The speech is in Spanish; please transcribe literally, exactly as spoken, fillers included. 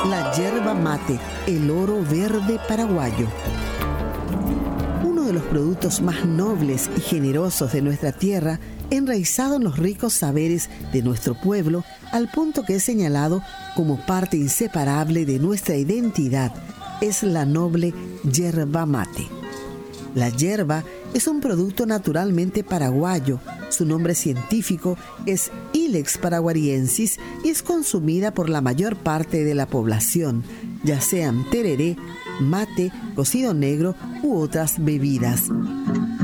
La yerba mate, el oro verde paraguayo. Uno de los productos más nobles y generosos de nuestra tierra, enraizado en los ricos saberes de nuestro pueblo, al punto que es señalado como parte inseparable de nuestra identidad, es la noble yerba mate. La yerba es un producto naturalmente paraguayo. Su nombre científico es Ilex paraguariensis y es consumida por la mayor parte de la población, ya sean tereré, mate, cocido negro u otras bebidas.